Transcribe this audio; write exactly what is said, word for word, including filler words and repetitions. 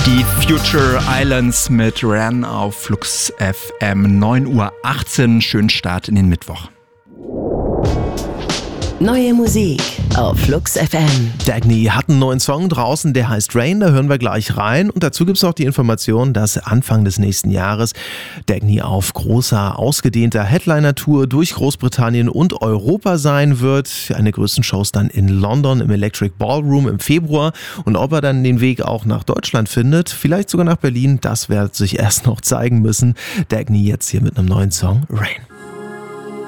Die Future Islands mit Ran auf Flux F M, neun Uhr achtzehn. Schönen Start in den Mittwoch. Neue Musik auf Flux F M. Dagny hat einen neuen Song draußen, der heißt Rain, da hören wir gleich rein. Und dazu gibt es noch die Information, dass Anfang des nächsten Jahres Dagny auf großer, ausgedehnter Headliner-Tour durch Großbritannien und Europa sein wird. Eine größten Shows dann in London im Electric Ballroom im Februar. Und ob er dann den Weg auch nach Deutschland findet, vielleicht sogar nach Berlin, das wird sich erst noch zeigen müssen. Dagny jetzt hier mit einem neuen Song, Rain.